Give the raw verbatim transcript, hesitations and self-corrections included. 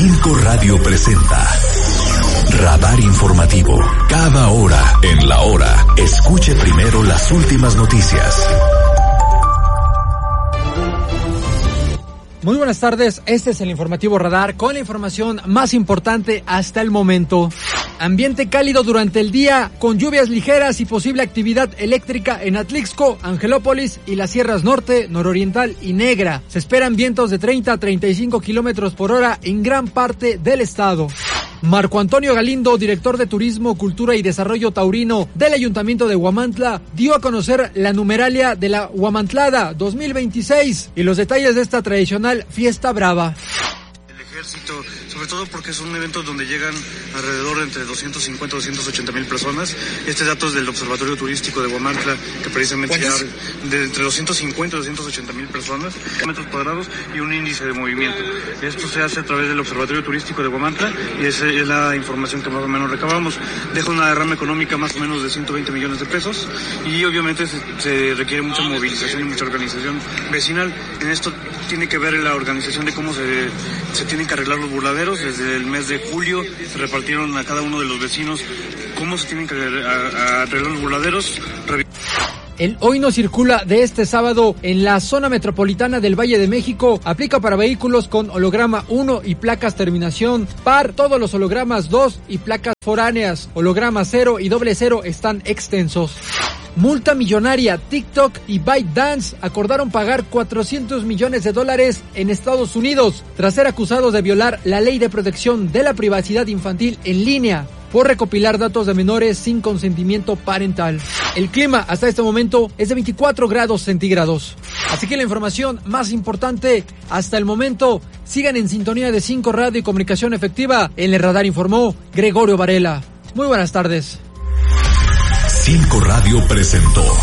Cinco Radio presenta Radar Informativo. Cada hora en la hora, escuche primero las últimas noticias. Muy buenas tardes, este es el Informativo Radar con la información más importante hasta el momento. Ambiente cálido durante el día, con lluvias ligeras y posible actividad eléctrica en Atlixco, Angelópolis y las sierras norte, nororiental y negra. Se esperan vientos de treinta a treinta y cinco kilómetros por hora en gran parte del estado. Marco Antonio Galindo, director de Turismo, Cultura y Desarrollo Taurino del Ayuntamiento de Huamantla, dio a conocer la numeralia de la Huamantlada dos mil veintiséis y los detalles de esta tradicional fiesta brava. Ejército, sobre todo porque es un evento donde llegan alrededor entre doscientos cincuenta a doscientos ochenta mil personas. Este dato es del Observatorio Turístico de Huamantla, que precisamente ya de entre doscientos cincuenta a doscientos ochenta mil personas, metros cuadrados y un índice de movimiento. Esto se hace a través del Observatorio Turístico de Huamantla y esa es la información que más o menos recabamos. Deja una derrama económica más o menos de ciento veinte millones de pesos y obviamente se, se requiere mucha movilización y mucha organización vecinal. En esto tiene que ver la organización de cómo se, se tienen que arreglar los burladeros. Desde el mes de julio se repartieron a cada uno de los vecinos cómo se tienen que arreglar los burladeros. El Hoy No Circula de este sábado en la zona metropolitana del Valle de México aplica para vehículos con holograma uno y placas terminación par. Todos los hologramas dos y placas foráneas, holograma cero y doble cero están extensos. Multa millonaria. TikTok y ByteDance acordaron pagar cuatrocientos millones de dólares en Estados Unidos tras ser acusados de violar la ley de protección de la privacidad infantil en línea por recopilar datos de menores sin consentimiento parental. El clima hasta este momento es de veinticuatro grados centígrados. Así que la información más importante hasta el momento. Sigan en sintonía de Cinco Radio y Comunicación Efectiva. En el radar informó Gregorio Varela. Muy buenas tardes. Cinco Radio presentó